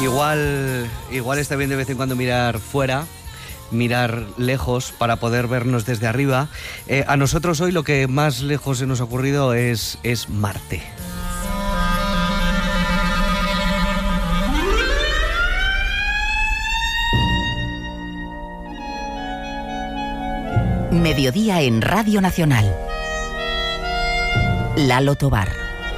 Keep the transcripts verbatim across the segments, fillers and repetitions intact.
Igual, igual está bien de vez en cuando mirar fuera, mirar lejos para poder vernos desde arriba. Eh, a nosotros hoy lo que más lejos se nos ha ocurrido es, es Marte. Mediodía en Radio Nacional. Lalo Tobar.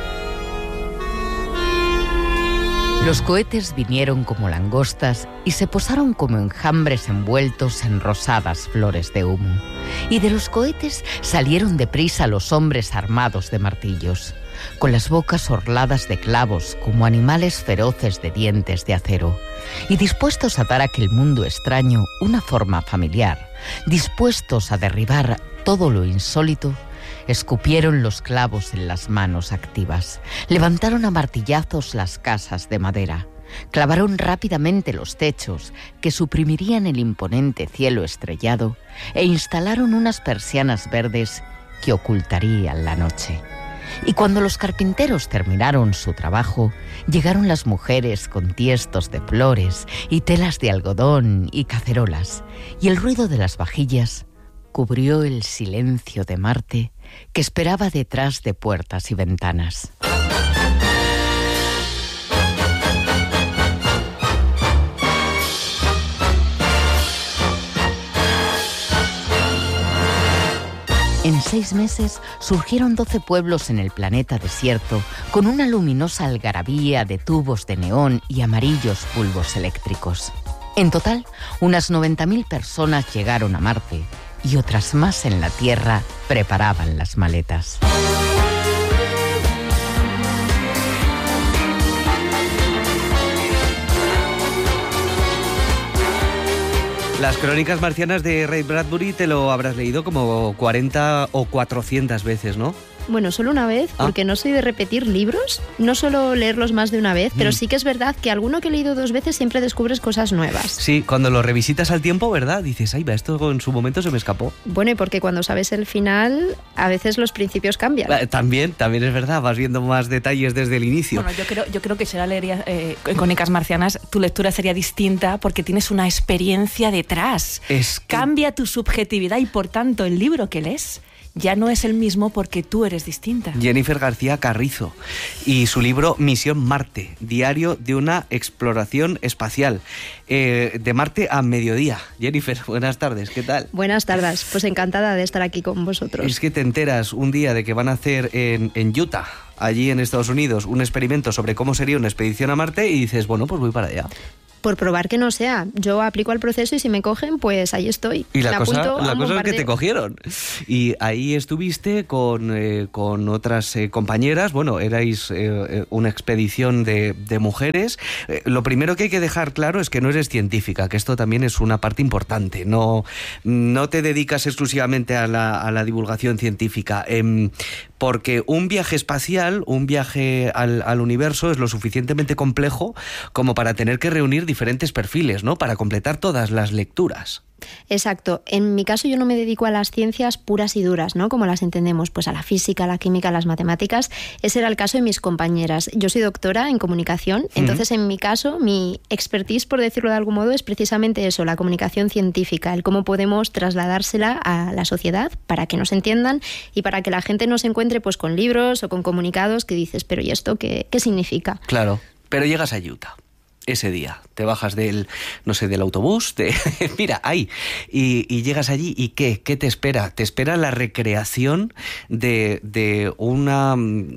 Los cohetes vinieron como langostas y se posaron como enjambres envueltos en rosadas flores de humo. Y de los cohetes salieron deprisa los hombres armados de martillos, con las bocas orladas de clavos como animales feroces de dientes de acero, y dispuestos a dar a aquel mundo extraño una forma familiar, dispuestos a derribar todo lo insólito. Escupieron los clavos en las manos activas, levantaron a martillazos las casas de madera, clavaron rápidamente los techos que suprimirían el imponente cielo estrellado e instalaron unas persianas verdes que ocultarían la noche. Y cuando los carpinteros terminaron su trabajo, llegaron las mujeres con tiestos de flores y telas de algodón y cacerolas, y el ruido de las vajillas cubrió el silencio de Marte que esperaba detrás de puertas y ventanas. En seis meses surgieron doce pueblos en el planeta desierto con una luminosa algarabía de tubos de neón y amarillos bulbos eléctricos. En total, unas noventa mil personas llegaron a Marte y otras más en la Tierra preparaban las maletas. Las crónicas marcianas de Ray Bradbury te lo habrás leído como cuarenta o cuatrocientas veces, ¿no? Bueno, solo una vez, porque ah. no soy de repetir libros, no suelo leerlos más de una vez, pero mm. sí que es verdad que alguno que he leído dos veces siempre descubres cosas nuevas. Sí, cuando lo revisitas al tiempo, ¿verdad? Dices, ay, va, esto en su momento se me escapó. Bueno, y porque cuando sabes el final, a veces los principios cambian. También, también es verdad, vas viendo más detalles desde el inicio. Bueno, yo creo, yo creo que si ahora leerías eh, Crónicas Marcianas, tu lectura sería distinta porque tienes una experiencia detrás. Es que... Cambia tu subjetividad y, por tanto, el libro que lees ya no es el mismo porque tú eres distinta. Jennifer García Carrizo y su libro Misión Marte, diario de una exploración espacial. Eh, de Marte a mediodía. Jennifer, buenas tardes, ¿qué tal? Buenas tardes, pues encantada de estar aquí con vosotros. Es que te enteras un día de que van a hacer en, en Utah, allí en Estados Unidos, un experimento sobre cómo sería una expedición a Marte y dices, bueno, pues voy para allá. Por probar que no sea. Yo aplico al proceso y si me cogen, pues ahí estoy. Y la cosa, la cosa es que te cogieron. Y ahí estuviste con, eh, con otras eh, compañeras. Bueno, erais eh, una expedición de, de mujeres. Eh, lo primero que hay que dejar claro es que no eres científica, que esto también es una parte importante. No, no te dedicas exclusivamente a la, a la divulgación científica. Eh, porque un viaje espacial, un viaje al, al universo es lo suficientemente complejo como para tener que reunir diferentes perfiles, ¿no? Para completar todas las lecturas. Exacto. En mi caso yo no me dedico a las ciencias puras y duras, ¿no? Como las entendemos, pues a la física, a la química, a las matemáticas. Ese era el caso de mis compañeras. Yo soy doctora en comunicación, entonces uh-huh. en mi caso mi expertise, por decirlo de algún modo, es precisamente eso, la comunicación científica, el cómo podemos trasladársela a la sociedad para que nos entiendan y para que la gente no se encuentre pues con libros o con comunicados que dices, pero ¿y esto qué, qué significa? Claro, pero llegas a Utah. Ese día, te bajas del, no sé, del autobús, te, mira, ahí, y, y llegas allí, ¿y qué? ¿Qué te espera? Te espera la recreación de, de una,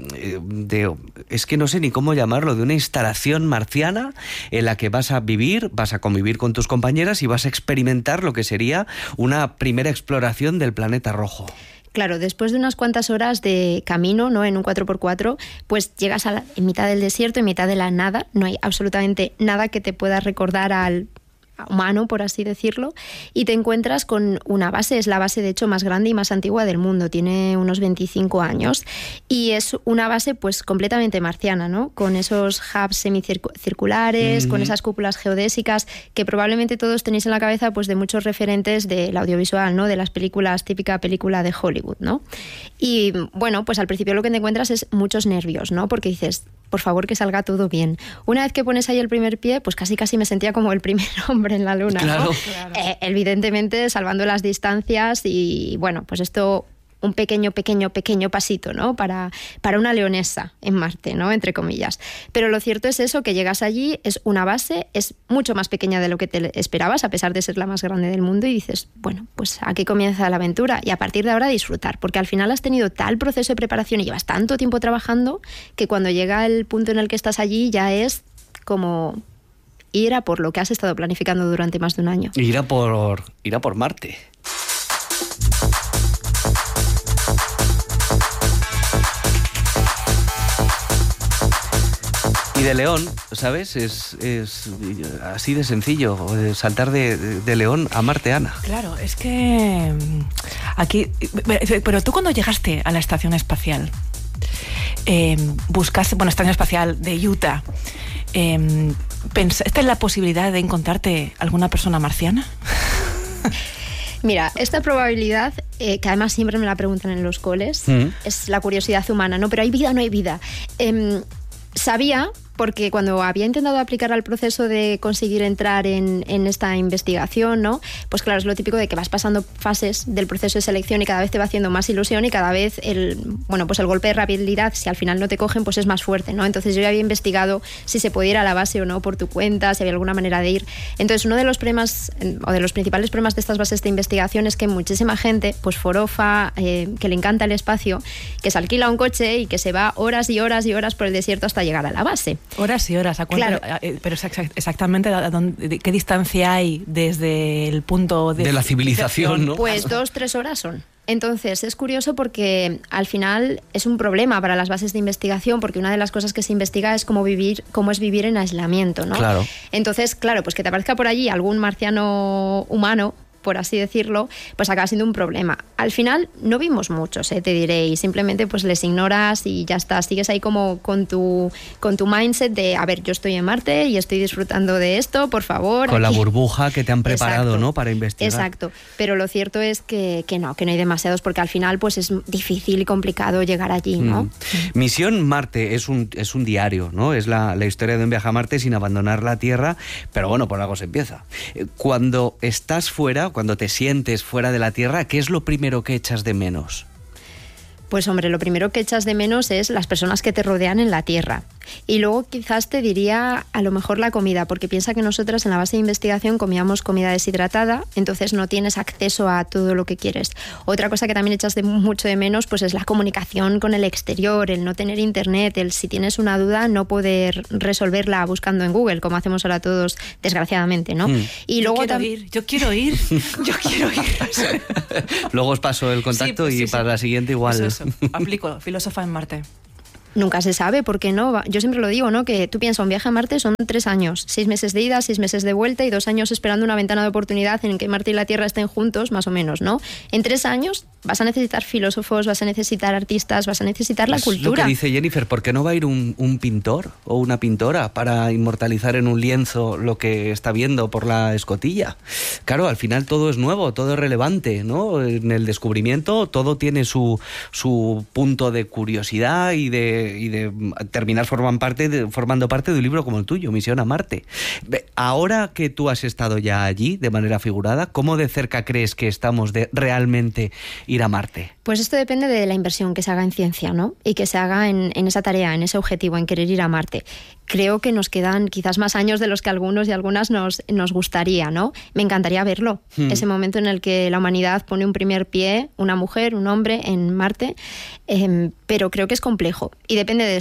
de, es que no sé ni cómo llamarlo, de una instalación marciana en la que vas a vivir, vas a convivir con tus compañeras y vas a experimentar lo que sería una primera exploración del planeta rojo. Claro, después de unas cuantas horas de camino, ¿no? En un cuatro por cuatro, pues llegas a la, en mitad del desierto, en mitad de la nada, no hay absolutamente nada que te pueda recordar al humano, por así decirlo, y te encuentras con una base, es la base de hecho más grande y más antigua del mundo, tiene unos veinticinco años y es una base pues completamente marciana, ¿no? Con esos hubs semicirculares, mm-hmm. con esas cúpulas geodésicas que probablemente todos tenéis en la cabeza pues de muchos referentes del audiovisual, ¿no? De las películas, típica película de Hollywood, ¿no? Y bueno, pues al principio lo que te encuentras es muchos nervios, ¿no? Porque dices, por favor que salga todo bien. Una vez que pones ahí el primer pie, pues casi casi me sentía como el primer hombre en la luna, claro. ¿no? Claro. Eh, evidentemente salvando las distancias y bueno, pues esto un pequeño, pequeño, pequeño pasito, ¿no? Para, para una leonesa en Marte, ¿no? Entre comillas. Pero lo cierto es eso, que llegas allí, es una base, es mucho más pequeña de lo que te esperabas, a pesar de ser la más grande del mundo, y dices, bueno, pues aquí comienza la aventura y a partir de ahora disfrutar, porque al final has tenido tal proceso de preparación y llevas tanto tiempo trabajando que cuando llega el punto en el que estás allí ya es como ir a por lo que has estado planificando durante más de un año. Ir a por, ir a por Marte. Y de León, ¿sabes? Es, es así de sencillo, saltar de, de León a Marte, Ana. Claro, es que aquí... Pero tú cuando llegaste a la estación espacial, eh, buscaste, bueno, estación espacial de Utah, eh, ¿pensaste en la posibilidad de encontrarte alguna persona marciana? Mira, esta probabilidad, eh, que además siempre me la preguntan en los coles, mm. es la curiosidad humana, ¿no? Pero ¿hay vida o no hay vida? Eh, sabía... porque cuando había intentado aplicar al proceso de conseguir entrar en, en esta investigación, ¿no? Pues claro, es lo típico de que vas pasando fases del proceso de selección y cada vez te va haciendo más ilusión y cada vez el, bueno, pues el golpe de rapidez, si al final no te cogen, pues es más fuerte, ¿no? Entonces yo ya había investigado si se podía ir a la base o no por tu cuenta, si había alguna manera de ir. Entonces uno de los problemas, o de los principales problemas de estas bases de investigación es que muchísima gente, pues forofa, eh, que le encanta el espacio, que se alquila un coche y que se va horas y horas y horas por el desierto hasta llegar a la base. Horas y horas, ¿a cuánto? Claro. Pero exactamente a dónde, qué distancia hay desde el punto de, de la civilización, ¿no? Pues dos, tres horas son. Entonces, es curioso porque al final es un problema para las bases de investigación, porque una de las cosas que se investiga es cómo vivir, cómo es vivir en aislamiento, ¿no? Claro. Entonces, claro, pues que te aparezca por allí algún marciano humano, por así decirlo, pues acaba siendo un problema. Al final no vimos muchos, eh, te diré, y simplemente pues les ignoras y ya está, sigues ahí como con tu, con tu mindset de, a ver, yo estoy en Marte y estoy disfrutando de esto, por favor. Con aquí. La burbuja que te han preparado, exacto, ¿no? Para investigar. Exacto, pero lo cierto es que, que no, que no hay demasiados, porque al final pues es difícil y complicado llegar allí, ¿no? Mm. Misión Marte es un, es un diario, ¿no? Es la, la historia de un viaje a Marte sin abandonar la Tierra, pero bueno, por algo se empieza. Cuando estás fuera, cuando te sientes fuera de la Tierra, ¿qué es lo primero que echas de menos? Pues hombre, lo primero que echas de menos es las personas que te rodean en la Tierra. Y luego quizás te diría a lo mejor la comida, porque piensa que nosotras en la base de investigación comíamos comida deshidratada, entonces no tienes acceso a todo lo que quieres. Otra cosa que también echas de mucho de menos pues es la comunicación con el exterior, el no tener internet, el si tienes una duda no poder resolverla buscando en Google, como hacemos ahora todos, desgraciadamente, ¿no? Mm. Y luego yo quiero ir, yo quiero ir, yo quiero ir. Luego os paso el contacto, sí, pues, y sí, para sí. La siguiente igual. Eso, eso. Aplico, filósofa en Marte. Nunca se sabe, ¿por qué no? Yo siempre lo digo, ¿no? Que tú piensas, un viaje a Marte son tres años, seis meses de ida, seis meses de vuelta y dos años esperando una ventana de oportunidad en que Marte y la Tierra estén juntos, más o menos, ¿no? En tres años vas a necesitar filósofos, vas a necesitar artistas, vas a necesitar la es cultura. Lo que dice Jennifer, ¿por qué no va a ir un, un pintor o una pintora para inmortalizar en un lienzo lo que está viendo por la escotilla? Claro, al final todo es nuevo, todo es relevante, ¿no? En el descubrimiento todo tiene su, su punto de curiosidad y de, y de terminar forman parte de, formando parte de un libro como el tuyo, Misión a Marte. Ahora que tú has estado ya allí de manera figurada, ¿cómo de cerca crees que estamos de realmente ir a Marte? Pues esto depende de la inversión que se haga en ciencia, ¿no? Y que se haga en, en esa tarea, en ese objetivo, en querer ir a Marte. Creo que nos quedan quizás más años de los que algunos y algunas nos, nos gustaría, ¿no? Me encantaría verlo, hmm. ese momento en el que la humanidad pone un primer pie, una mujer, un hombre, en Marte, eh, pero creo que es complejo y depende de eso,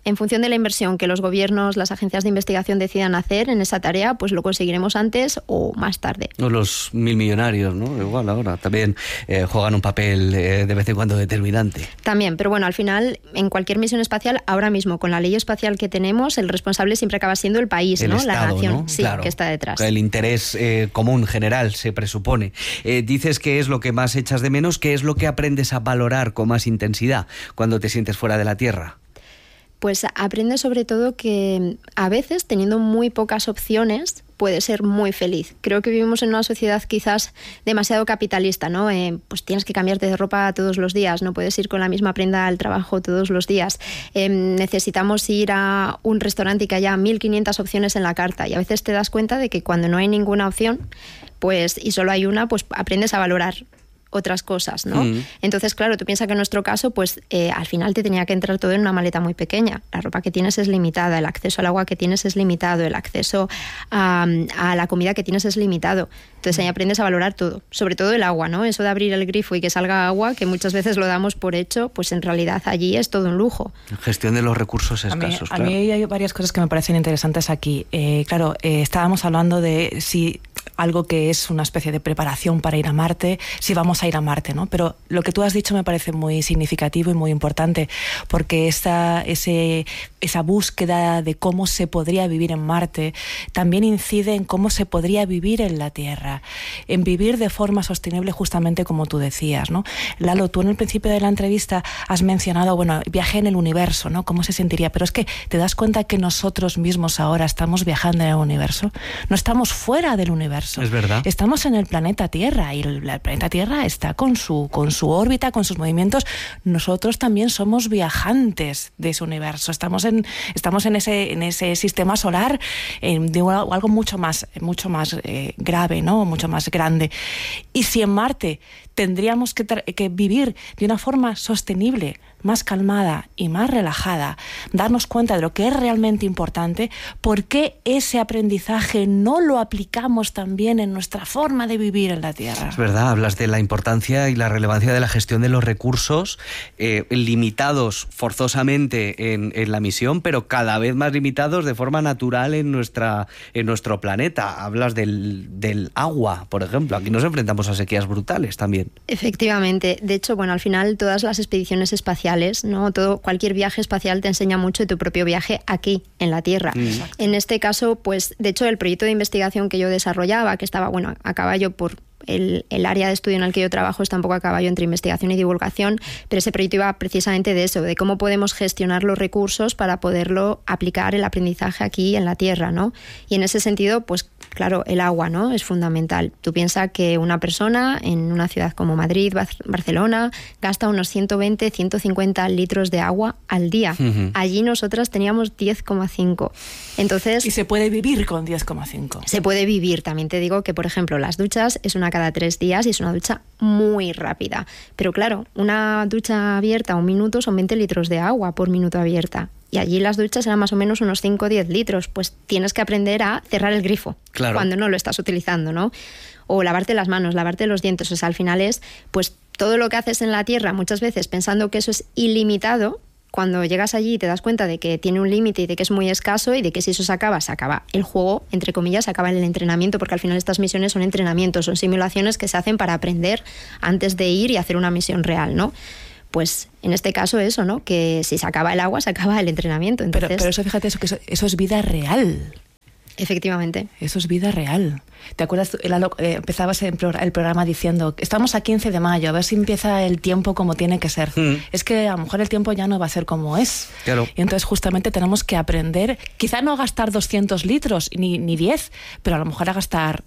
En función de la inversión que los gobiernos, las agencias de investigación decidan hacer en esa tarea, pues lo conseguiremos antes o más tarde. O los mil millonarios, ¿no? Igual ahora también eh, juegan un papel eh, de vez en cuando determinante. También, pero bueno, al final, en cualquier misión espacial, ahora mismo, con la ley espacial que tenemos, el responsable siempre acaba siendo el país, el ¿no? Estado, la nación, ¿no? sí, Claro, que está detrás. El interés eh, común general se presupone. Eh, dices que es lo que más echas de menos, ¿qué es lo que aprendes a valorar con más intensidad cuando te sientes fuera de la Tierra? Pues aprendes sobre todo que a veces, teniendo muy pocas opciones, puedes ser muy feliz. Creo que vivimos en una sociedad quizás demasiado capitalista, ¿no? Eh, pues tienes que cambiarte de ropa todos los días, no puedes ir con la misma prenda al trabajo todos los días. Eh, necesitamos ir a un restaurante y que haya mil quinientas opciones en la carta, y a veces te das cuenta de que cuando no hay ninguna opción, pues y solo hay una, pues aprendes a valorar otras cosas, ¿no? Mm. Entonces, claro, tú piensas que en nuestro caso, pues eh, al final te tenía que entrar todo en una maleta muy pequeña. La ropa que tienes es limitada, el acceso al agua que tienes es limitado, el acceso a, a la comida que tienes es limitado. Entonces ahí aprendes a valorar todo, sobre todo el agua, ¿no? Eso de abrir el grifo y que salga agua, que muchas veces lo damos por hecho, pues en realidad allí es todo un lujo. Gestión de los recursos escasos, a mí, claro. A mí hay varias cosas que me parecen interesantes aquí. Eh, claro, eh, estábamos hablando de si algo que es una especie de preparación para ir a Marte, si vamos a ir a Marte, ¿no? Pero lo que tú has dicho me parece muy significativo y muy importante, porque esta, ese, esa búsqueda de cómo se podría vivir en Marte también incide en cómo se podría vivir en la Tierra, en vivir de forma sostenible, justamente como tú decías, ¿no? Lalo, tú en el principio de la entrevista has mencionado, bueno, viaje en el universo, ¿no? ¿Cómo se sentiría? Pero es que te das cuenta que nosotros mismos ahora estamos viajando en el universo, no estamos fuera del universo. Es verdad. Estamos en el planeta Tierra y el, el planeta Tierra está con su, con su órbita, con sus movimientos. Nosotros también somos viajantes de ese universo. Estamos en, estamos en ese, en ese sistema solar eh, de algo mucho más, mucho más eh, grave, ¿no? Mucho más grande. Y si en Marte tendríamos que, que vivir de una forma sostenible, más calmada y más relajada, darnos cuenta de lo que es realmente importante, ¿por qué ese aprendizaje no lo aplicamos también en nuestra forma de vivir en la Tierra? Es verdad, hablas de la importancia y la relevancia de la gestión de los recursos eh, limitados forzosamente en, en la misión, pero cada vez más limitados de forma natural en, nuestra, en nuestro planeta. Hablas del, del agua, por ejemplo. Aquí nos enfrentamos a sequías brutales también. Efectivamente. De hecho, bueno, al final todas las expediciones espaciales, ¿no? Todo, cualquier viaje espacial te enseña mucho de tu propio viaje aquí, en la Tierra. Exacto. En este caso, pues, de hecho, el proyecto de investigación que yo desarrollaba, que estaba, bueno, a caballo por el, el área de estudio en el que yo trabajo, está un poco a caballo entre investigación y divulgación, pero ese proyecto iba precisamente de eso, de cómo podemos gestionar los recursos para poderlo aplicar el aprendizaje aquí en la Tierra, ¿no? Y en ese sentido, pues, claro, el agua, ¿no? Es fundamental. Tú piensas que una persona en una ciudad como Madrid, Barcelona, gasta unos ciento veinte, ciento cincuenta litros de agua al día. Uh-huh. Allí nosotras teníamos diez coma cinco. Entonces, y se puede vivir con diez coma cinco. Se puede vivir. También te digo que, por ejemplo, las duchas es una cada tres días y es una ducha muy rápida. Pero claro, una ducha abierta un minuto son veinte litros de agua por minuto abierta. Y allí las duchas eran más o menos unos cinco o diez litros. Pues tienes que aprender a cerrar el grifo, claro, cuando no lo estás utilizando, ¿no? O lavarte las manos, lavarte los dientes. O sea, al final es, pues, todo lo que haces en la Tierra, muchas veces pensando que eso es ilimitado, cuando llegas allí y te das cuenta de que tiene un límite y de que es muy escaso y de que si eso se acaba, se acaba el juego, entre comillas, se acaba el entrenamiento, porque al final estas misiones son entrenamientos, son simulaciones que se hacen para aprender antes de ir y hacer una misión real, ¿no? Pues en este caso eso, ¿no? Que si se acaba el agua, se acaba el entrenamiento. Entonces, pero, pero eso, fíjate, eso, que eso, eso es vida real. Efectivamente. Eso es vida real. ¿Te acuerdas? Lalo, eh, empezabas el programa diciendo, estamos a quince de mayo, a ver si empieza el tiempo como tiene que ser. Mm. Es que a lo mejor el tiempo ya no va a ser como es. Claro. Y entonces justamente tenemos que aprender, quizá no a gastar doscientos litros, ni, ni diez, pero a lo mejor a gastar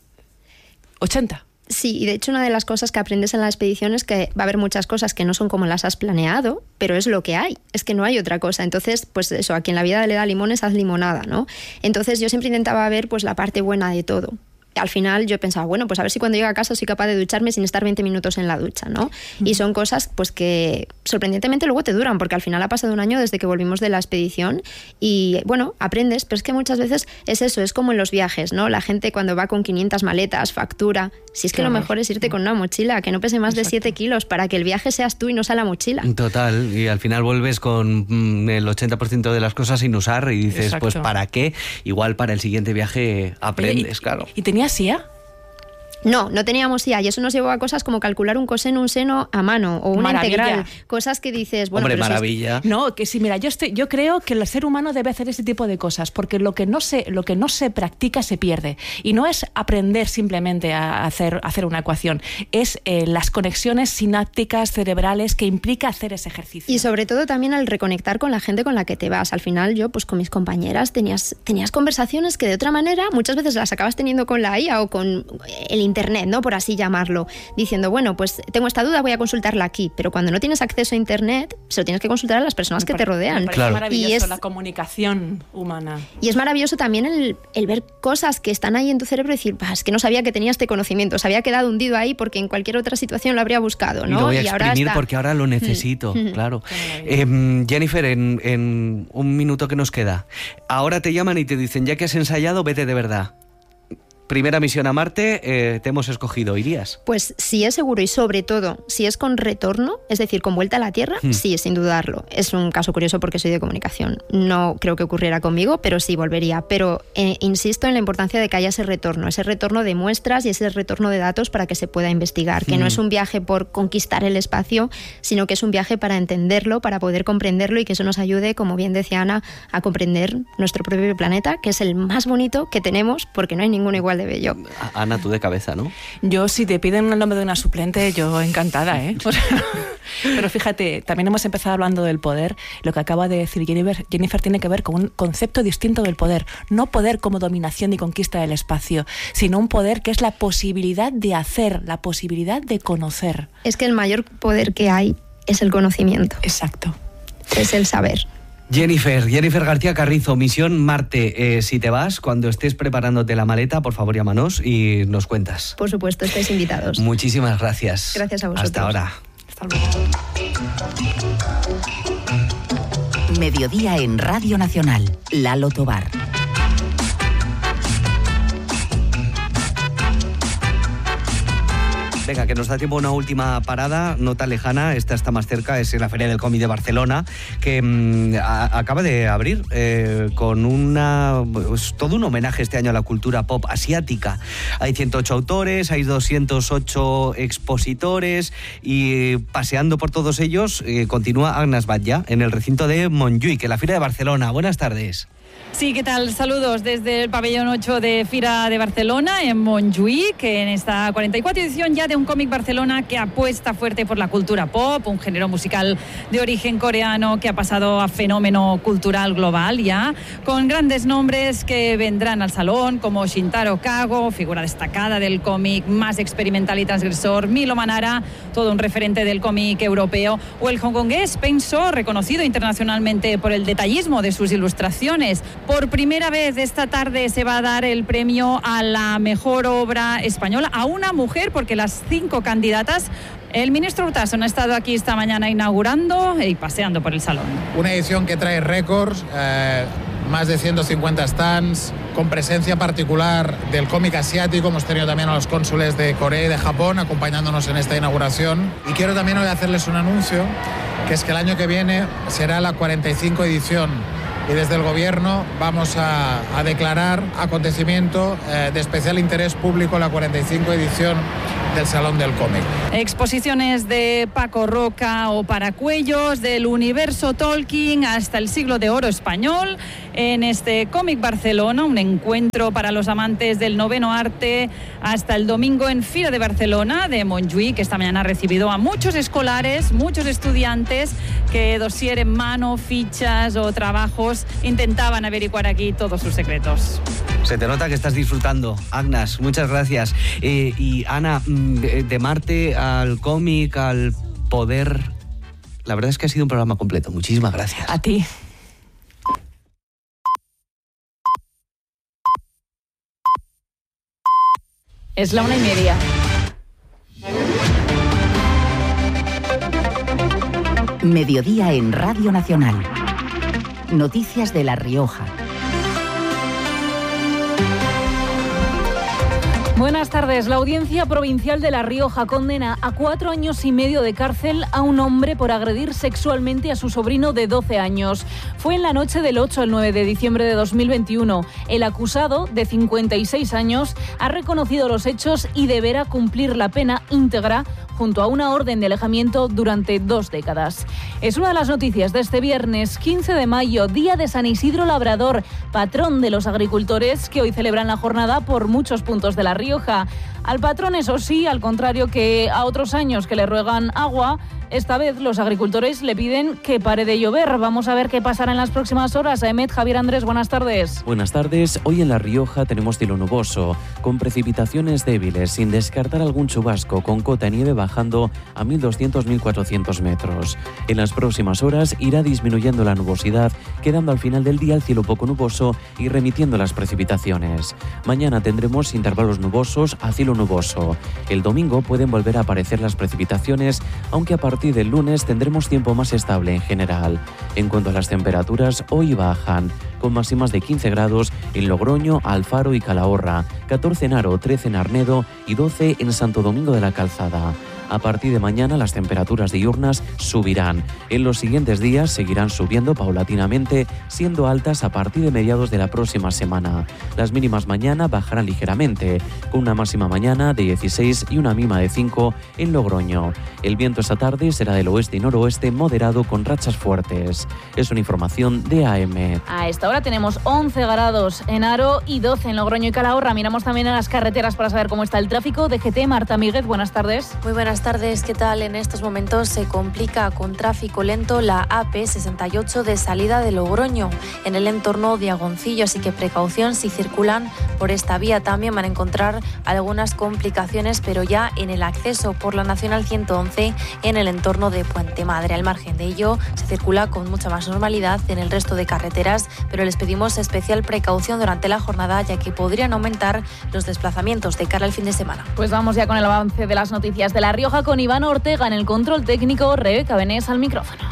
ochenta. Sí, y de hecho una de las cosas que aprendes en la expedición es que va a haber muchas cosas que no son como las has planeado, pero es lo que hay, es que no hay otra cosa. Entonces, pues eso, a quien la vida le da limones, haz limonada, ¿no? Entonces yo siempre intentaba ver pues la parte buena de todo. al final yo pensaba, bueno, pues a ver si cuando llegue a casa soy capaz de ducharme sin estar veinte minutos en la ducha, ¿no? Mm. Y son cosas pues que sorprendentemente luego te duran, porque al final ha pasado un año desde que volvimos de la expedición y bueno, aprendes, pero es que muchas veces es eso, es como en los viajes, ¿no? La gente cuando va con quinientas maletas, factura, si es que claro, lo mejor es irte con una mochila que no pese más Exacto. de siete kilos para que el viaje seas tú y no sea la mochila. Total, y al final vuelves con mm, el ochenta por ciento de las cosas sin usar y dices, Exacto. pues ¿para qué? Igual para el siguiente viaje aprendes, ¿Y, claro. ¿Y tenías I A? No, no teníamos I A y eso nos llevó a cosas como calcular un coseno, un seno a mano o una maravilla. integral, cosas que dices, bueno, Hombre, pero maravilla. Si es... No, que sí, mira, yo estoy, yo creo que el ser humano debe hacer ese tipo de cosas, porque lo que no se, lo que no se practica se pierde. Y no es aprender simplemente a hacer, a hacer una ecuación, es eh, las conexiones sinápticas cerebrales que implica hacer ese ejercicio. Y sobre todo también al reconectar con la gente con la que te vas. Al final yo, pues con mis compañeras, tenías, tenías conversaciones que de otra manera muchas veces las acabas teniendo con la I A o con el internet, ¿no? Por así llamarlo, diciendo, bueno, pues tengo esta duda, voy a consultarla aquí, pero cuando no tienes acceso a internet, se lo tienes que consultar a las personas me que pare- te rodean. Me claro. maravilloso y es, la comunicación humana. Y es maravilloso también el, el ver cosas que están ahí en tu cerebro y decir, es que no sabía que tenía este conocimiento, se había quedado hundido ahí porque en cualquier otra situación lo habría buscado, ¿no? Y lo voy a y exprimir ahora está... porque ahora lo necesito, mm. claro. Eh, Jennifer, en, en un minuto que nos queda, ahora te llaman y te dicen, ya que has ensayado, vete de verdad. Primera misión a Marte, eh, te hemos escogido, ¿irías? Pues si es seguro y sobre todo, si es con retorno, es decir, con vuelta a la Tierra, hmm. sí, sin dudarlo. Es un caso curioso porque soy de comunicación. No creo que ocurriera conmigo, pero sí volvería. Pero eh, insisto en la importancia de que haya ese retorno, ese retorno de muestras y ese retorno de datos para que se pueda investigar, que hmm. no es un viaje por conquistar el espacio, sino que es un viaje para entenderlo, para poder comprenderlo y que eso nos ayude, como bien decía Ana, a comprender nuestro propio planeta, que es el más bonito que tenemos porque no hay ninguno igual de bello. Ana, tú de cabeza, ¿no? Yo, si te piden el nombre de una suplente, yo encantada, ¿eh? O sea, pero fíjate, también hemos empezado hablando del poder. Lo que acaba de decir Jennifer, Jennifer tiene que ver con un concepto distinto del poder. No poder como dominación y conquista del espacio, sino un poder que es la posibilidad de hacer, la posibilidad de conocer. Es que el mayor poder que hay es el conocimiento. Exacto. Es el saber. Jennifer, Jennifer García Carrizo, Misión Marte. Eh, si te vas, cuando estés preparándote la maleta, por favor llámanos y nos cuentas. Por supuesto, estáis invitados. Muchísimas gracias. Gracias a vosotros. Hasta ahora. Hasta luego. Mediodía en Radio Nacional. Lalo Tobar. Venga, que nos da tiempo una última parada, no tan lejana, esta está más cerca, es la Feria del Cómic de Barcelona, que mmm, a, acaba de abrir eh, con una pues, todo un homenaje este año a la cultura pop asiática. Hay ciento ocho autores, hay doscientos ocho expositores y paseando por todos ellos eh, continúa Agnes Batlle en el recinto de Montjuïc, en la Feria de Barcelona. Buenas tardes. Sí, ¿qué tal? Saludos desde el pabellón ocho de Fira de Barcelona en Montjuïc, en esta cuarenta y cuatro edición ya de un cómic Barcelona que apuesta fuerte por la cultura pop, un género musical de origen coreano que ha pasado a fenómeno cultural global ya, con grandes nombres que vendrán al salón como Shintaro Kago, figura destacada del cómic más experimental y transgresor, Milo Manara, todo un referente del cómic europeo, o el hongkongués Peng So, reconocido internacionalmente por el detallismo de sus ilustraciones. Por primera vez esta tarde se va a dar el premio a la mejor obra española a una mujer, porque las cinco candidatas, el ministro Urtasun ha estado aquí esta mañana inaugurando y paseando por el salón. Una edición que trae récords, eh, más de ciento cincuenta stands, con presencia particular del cómic asiático. Hemos tenido también a los cónsules de Corea y de Japón acompañándonos en esta inauguración. Y quiero también hoy hacerles un anuncio, que es que el año que viene será la cuarenta y cinco edición. Y desde el Gobierno vamos a, a declarar acontecimiento eh, de especial interés público la cuarenta y cinco edición del Salón del Cómic. Exposiciones de Paco Roca o Paracuellos, del universo Tolkien hasta el siglo de oro español, en este Cómic Barcelona, un encuentro para los amantes del noveno arte, hasta el domingo en Fira de Barcelona de Montjuïc, que esta mañana ha recibido a muchos escolares, muchos estudiantes que dossier en mano, fichas o trabajos intentaban averiguar aquí todos sus secretos. Se te nota que estás disfrutando, Agnes, muchas gracias. Eh, y Ana, de, de Marte al cómic, al poder, la verdad es que ha sido un programa completo. Muchísimas gracias. A ti. Es la una y media. Mediodía en Radio Nacional. Noticias de La Rioja. Buenas tardes. La Audiencia Provincial de La Rioja condena a cuatro años y medio de cárcel a un hombre por agredir sexualmente a su sobrino de doce años. Fue en la noche del ocho al nueve de diciembre de dos mil veintiuno. El acusado, de cincuenta y seis años, ha reconocido los hechos y deberá cumplir la pena íntegra junto a una orden de alejamiento durante dos décadas. Es una de las noticias de este viernes quince de mayo, día de San Isidro Labrador, patrón de los agricultores, que hoy celebran la jornada por muchos puntos de La Rioja. Al patrón, eso sí, al contrario que a otros años que le ruegan agua, esta vez los agricultores le piden que pare de llover. Vamos a ver qué pasará en las próximas horas. Aemet, Javier Andrés, buenas tardes. Buenas tardes. Hoy en La Rioja tenemos cielo nuboso, con precipitaciones débiles, sin descartar algún chubasco, con cota de nieve bajando a mil doscientos a mil cuatrocientos metros. En las próximas horas irá disminuyendo la nubosidad, quedando al final del día el cielo poco nuboso y remitiendo las precipitaciones. Mañana tendremos intervalos nubosos a cielo nuboso. El domingo pueden volver a aparecer las precipitaciones, aunque a partir del lunes tendremos tiempo más estable en general. En cuanto a las temperaturas, hoy bajan, con máximas de quince grados en Logroño, Alfaro y Calahorra, catorce en Haro, trece en Arnedo y doce en Santo Domingo de la Calzada. A partir de mañana las temperaturas diurnas subirán. En los siguientes días seguirán subiendo paulatinamente, siendo altas a partir de mediados de la próxima semana. Las mínimas mañana bajarán ligeramente, con una máxima mañana de dieciséis y una mínima de cinco en Logroño. El viento esta tarde será del oeste y noroeste moderado con rachas fuertes. Es una información de A M. A esta hora tenemos once grados en Haro y doce en Logroño y Calahorra. Miramos también a las carreteras para saber cómo está el tráfico. D G T, Marta Míguez, buenas tardes. Muy buenas tardes, ¿qué tal? En estos momentos se complica con tráfico lento la A P sesenta y ocho de salida de Logroño en el entorno de Agoncillo, así que precaución si circulan por esta vía. También van a encontrar algunas complicaciones, pero ya en el acceso por la Nacional ciento once en el entorno de Puente Madre. Al margen de ello, se circula con mucha más normalidad en el resto de carreteras, pero les pedimos especial precaución durante la jornada, ya que podrían aumentar los desplazamientos de cara al fin de semana. Pues vamos ya con el avance de las noticias de La Rioja, con Iván Ortega en el control técnico, Rebeca Benés al micrófono.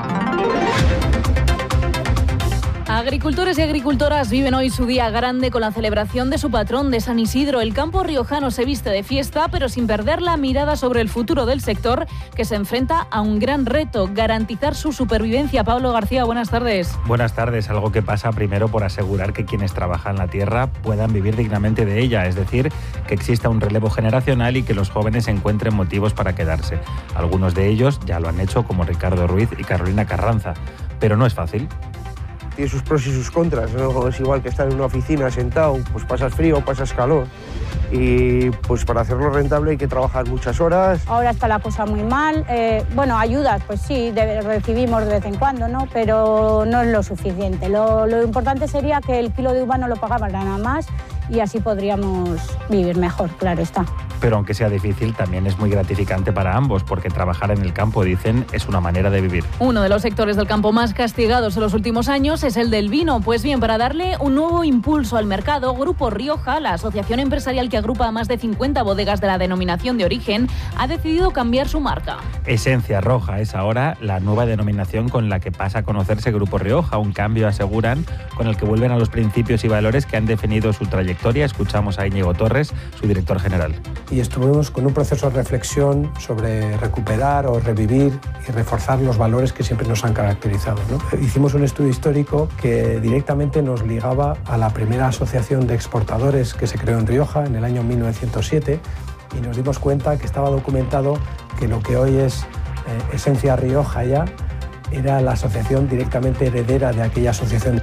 Agricultores y agricultoras viven hoy su día grande con la celebración de su patrón de San Isidro. El campo riojano se viste de fiesta, pero sin perder la mirada sobre el futuro del sector, que se enfrenta a un gran reto: garantizar su supervivencia. Pablo García, buenas tardes. Buenas tardes. Algo que pasa primero por asegurar que quienes trabajan la tierra puedan vivir dignamente de ella, es decir, que exista un relevo generacional y que los jóvenes encuentren motivos para quedarse. Algunos de ellos ya lo han hecho, como Ricardo Ruiz y Carolina Carranza, pero no es fácil. Tiene sus pros y sus contras, ¿no? Es igual que estar en una oficina sentado, pues pasas frío, pasas calor. Y pues para hacerlo rentable hay que trabajar muchas horas. Ahora está la cosa muy mal. Eh, bueno, ayudas, pues sí, de, recibimos de vez en cuando, ¿no? Pero no es lo suficiente. Lo, lo importante sería que el kilo de uva no lo pagaban nada más y así podríamos vivir mejor, claro está. Pero aunque sea difícil, también es muy gratificante para ambos, porque trabajar en el campo, dicen, es una manera de vivir. Uno de los sectores del campo más castigados en los últimos años es el del vino. Pues bien, para darle un nuevo impulso al mercado, Grupo Rioja, la asociación empresarial que agrupa a más de cincuenta bodegas de la denominación de origen, ha decidido cambiar su marca. Esencia Roja es ahora la nueva denominación con la que pasa a conocerse Grupo Rioja, un cambio, aseguran, con el que vuelven a los principios y valores que han definido su trayectoria. Escuchamos a Íñigo Torres, su director general. Y estuvimos con un proceso de reflexión sobre recuperar o revivir y reforzar los valores que siempre nos han caracterizado, ¿no? Hicimos un estudio histórico que directamente nos ligaba a la primera asociación de exportadores que se creó en Rioja en el año mil novecientos siete y nos dimos cuenta que estaba documentado que lo que hoy es eh, Esencia Rioja ya era la asociación directamente heredera de aquella asociación.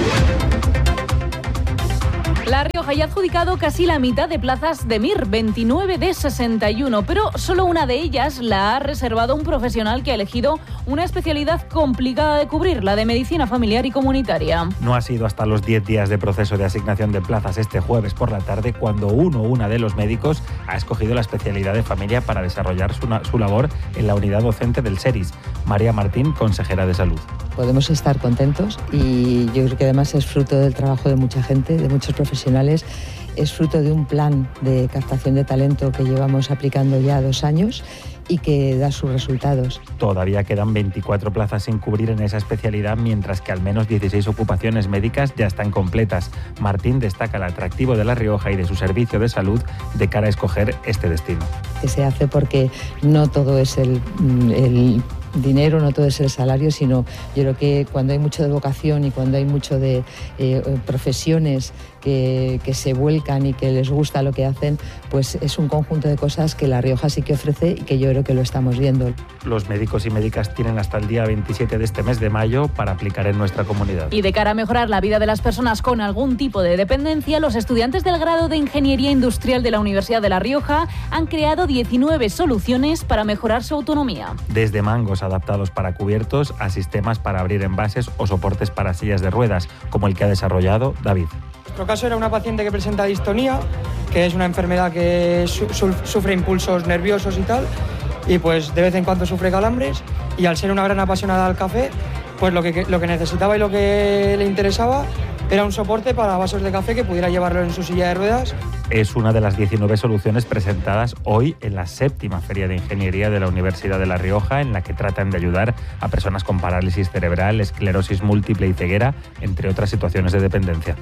La Rioja ya ha adjudicado casi la mitad de plazas de M I R, veintinueve de sesenta y uno, pero solo una de ellas la ha reservado un profesional que ha elegido una especialidad complicada de cubrir, la de medicina familiar y comunitaria. No ha sido hasta los diez días de proceso de asignación de plazas este jueves por la tarde cuando uno o una de los médicos ha escogido la especialidad de familia para desarrollar su, su labor en la unidad docente del SERIS. María Martín, consejera de Salud. Podemos estar contentos y yo creo que además es fruto del trabajo de mucha gente, de muchos profesionales profesionales es fruto de un plan de captación de talento que llevamos aplicando ya dos años y que da sus resultados. Todavía quedan veinticuatro plazas sin cubrir en esa especialidad, mientras que al menos dieciséis ocupaciones médicas ya están completas. Martín destaca el atractivo de La Rioja y de su servicio de salud de cara a escoger este destino. Que se hace porque no todo es el, el dinero, no todo es el salario, sino yo creo que cuando hay mucho de vocación y cuando hay mucho de eh, profesiones que, que se vuelcan y que les gusta lo que hacen, pues es un conjunto de cosas que La Rioja sí que ofrece y que yo creo que lo estamos viendo. Los médicos y médicas tienen hasta el día veintisiete de este mes de mayo para aplicar en nuestra comunidad. Y de cara a mejorar la vida de las personas con algún tipo de dependencia, los estudiantes del grado de Ingeniería Industrial de la Universidad de La Rioja han creado diecinueve soluciones para mejorar su autonomía. Desde mangos adaptados para cubiertos a sistemas para abrir envases o soportes para sillas de ruedas, como el que ha desarrollado David. En nuestro caso era una paciente que presenta distonía, que es una enfermedad que su, su, sufre impulsos nerviosos y tal, y pues de vez en cuando sufre calambres, y al ser una gran apasionada al café, pues lo que, lo que necesitaba y lo que le interesaba era un soporte para vasos de café que pudiera llevarlo en su silla de ruedas. Es una de las diecinueve soluciones presentadas hoy en la séptima Feria de Ingeniería de la Universidad de La Rioja, en la que tratan de ayudar a personas con parálisis cerebral, esclerosis múltiple y ceguera, entre otras situaciones de dependencia.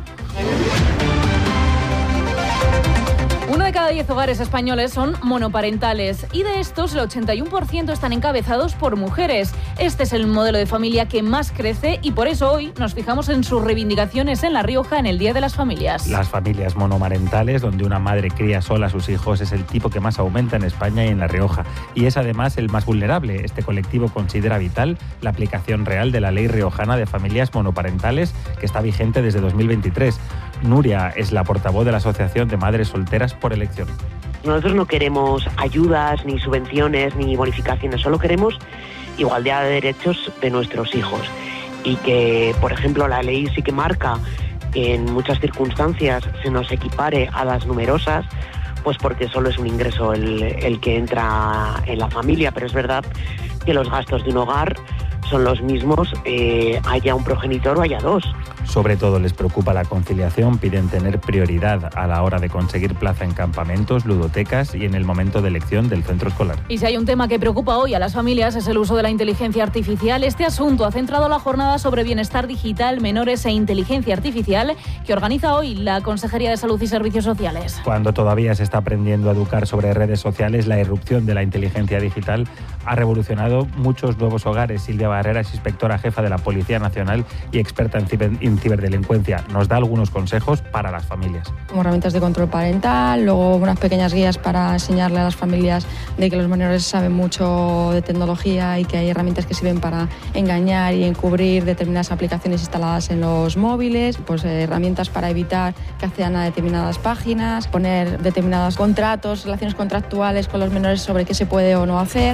Uno de cada diez hogares españoles son monoparentales y de estos el ochenta y uno por ciento están encabezados por mujeres. Este es el modelo de familia que más crece y por eso hoy nos fijamos en sus reivindicaciones en La Rioja en el Día de las Familias. Las familias monomarentales, donde una madre cría sola a sus hijos, es el tipo que más aumenta en España y en La Rioja. Y es además el más vulnerable. Este colectivo considera vital la aplicación real de la Ley Riojana de Familias Monoparentales, que está vigente desde dos mil veintitrés. Nuria es la portavoz de la Asociación de Madres Solteras por Elección. Nosotros no queremos ayudas, ni subvenciones, ni bonificaciones, solo queremos igualdad de derechos de nuestros hijos. Y que, por ejemplo, la ley sí que marca que en muchas circunstancias se nos equipare a las numerosas, pues porque solo es un ingreso el, el que entra en la familia, pero es verdad que los gastos de un hogar son los mismos, eh, haya un progenitor o haya dos. Sobre todo les preocupa la conciliación, piden tener prioridad a la hora de conseguir plaza en campamentos, ludotecas y en el momento de elección del centro escolar. Y si hay un tema que preocupa hoy a las familias es el uso de la inteligencia artificial. Este asunto ha centrado la jornada sobre bienestar digital, menores e inteligencia artificial que organiza hoy la Consejería de Salud y Servicios Sociales. Cuando todavía se está aprendiendo a educar sobre redes sociales, la irrupción de la inteligencia digital ha revolucionado muchos nuevos hogares. Silvia Barrera es inspectora jefa de la Policía Nacional y experta en, ciber, en ciberdelincuencia. Nos da algunos consejos para las familias. Como herramientas de control parental, luego unas pequeñas guías para enseñarle a las familias de que los menores saben mucho de tecnología y que hay herramientas que sirven para engañar y encubrir determinadas aplicaciones instaladas en los móviles, pues eh, herramientas para evitar que accedan a determinadas páginas, poner determinados contratos, relaciones contractuales con los menores sobre qué se puede o no hacer.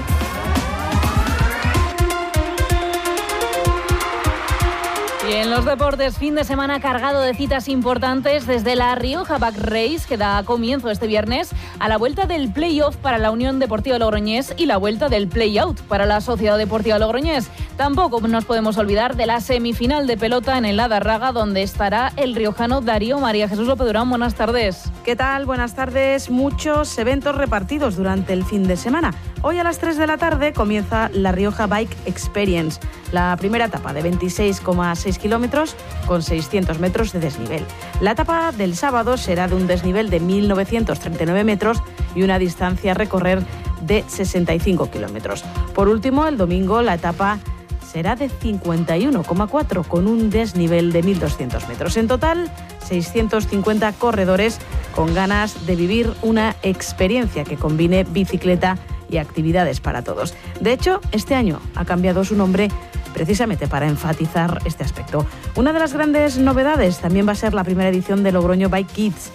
Y en los deportes, fin de semana cargado de citas importantes desde la Rioja Back Race, que da comienzo este viernes, a la vuelta del play-off para la Unión Deportiva Logroñés y la vuelta del play-out para la Sociedad Deportiva Logroñés. Tampoco nos podemos olvidar de la semifinal de pelota en el Adarraga, donde estará el riojano Darío María Jesús López Durán. Buenas tardes. ¿Qué tal? Buenas tardes. Muchos eventos repartidos durante el fin de semana. Hoy a las tres de la tarde comienza la Rioja Bike Experience, la primera etapa de veintiséis coma seis kilómetros con seiscientos metros de desnivel. La etapa del sábado será de un desnivel de mil novecientos treinta y nueve metros y una distancia a recorrer de sesenta y cinco kilómetros. Por último, el domingo la etapa será de cincuenta y uno coma cuatro con un desnivel de mil doscientos metros. En total, seiscientos cincuenta corredores con ganas de vivir una experiencia que combine bicicleta y actividades para todos. De hecho, este año ha cambiado su nombre precisamente para enfatizar este aspecto. Una de las grandes novedades también va a ser la primera edición de Logroño Bike Kids,